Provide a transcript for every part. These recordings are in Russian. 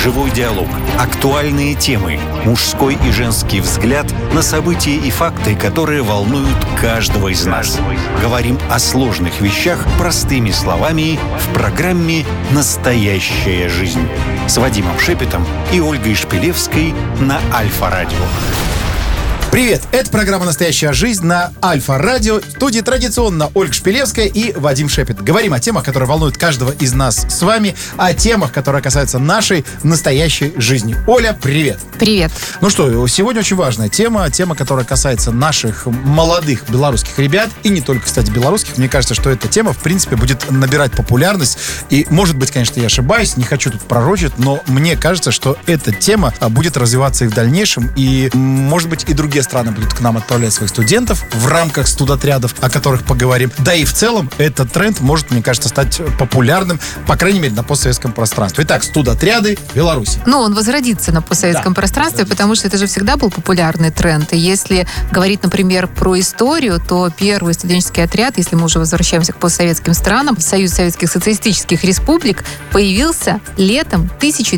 Живой диалог, актуальные темы, мужской и женский взгляд на события и факты, которые волнуют каждого из нас. Говорим о сложных вещах простыми словами в программе «Настоящая жизнь» с Вадимом Шепетом и Ольгой Шпилевской на Альфа-радио. Привет! Это программа «Настоящая жизнь» на Альфа-радио. В студии традиционно Ольга Шпилевская и Вадим Шепет. Говорим о темах, которые волнуют каждого из нас с вами, о темах, которые касаются нашей настоящей жизни. Оля, привет! Привет! Ну что, сегодня очень важная тема, которая касается наших молодых белорусских ребят, и не только, кстати, белорусских. Мне кажется, что эта тема, в принципе, будет набирать популярность, и, может быть, конечно, я ошибаюсь, не хочу тут пророчить, но мне кажется, что эта тема будет развиваться и в дальнейшем, и, может быть, и другие страны будут к нам отправлять своих студентов в рамках студотрядов, о которых поговорим. Да и в целом этот тренд может, мне кажется, стать популярным, по крайней мере, на постсоветском пространстве. Итак, студотряды в Беларуси. Ну, он возродится на постсоветском пространстве, потому что это же всегда был популярный тренд. И если говорить, например, про историю, то первый студенческий отряд, если мы уже возвращаемся к постсоветским странам, Союз Советских Социалистических Республик появился летом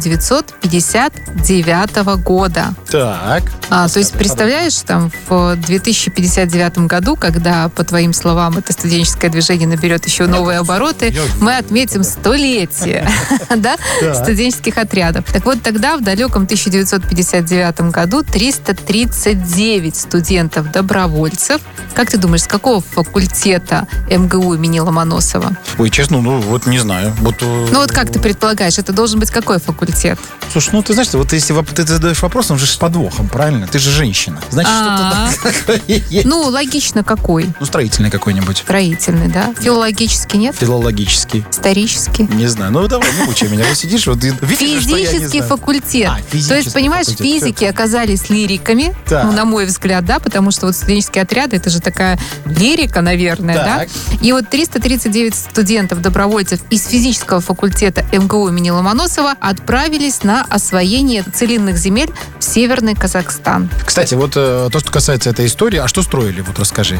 1959 года. Так. То есть, представляешь, там в 2059 году, когда, по твоим словам, это студенческое движение наберет еще новые обороты, мы отметим 100-летие студенческих отрядов. Так вот, тогда, в далеком 1959 году, 339 студентов-добровольцев, как ты думаешь, с какого факультета МГУ имени Ломоносова? Ой, честно, не знаю. Ну вот как ты предполагаешь, это должен быть какой факультет? Слушай, ты знаешь, вот если ты задаешь вопрос, он же с подвохом, правильно? Ты же женщина. Значит, что-то такое есть. Ну, логично какой? Строительный какой-нибудь. Строительный, да? Филологический нет? Филологический. Исторический? Не знаю. Давай, не учи меня. Вы сидишь, Физический факультет. То есть, понимаешь, физики оказались лириками, на мой взгляд, да, потому что вот студенческие отряды, это же такая лирика, наверное, да? И вот 339 студентов-добровольцев из физического факультета МГУ имени Ломоносова отправились на освоение целинных земель в Северный Казахстан. Кстати, вот то, что касается этой истории, а что строили, вот расскажи.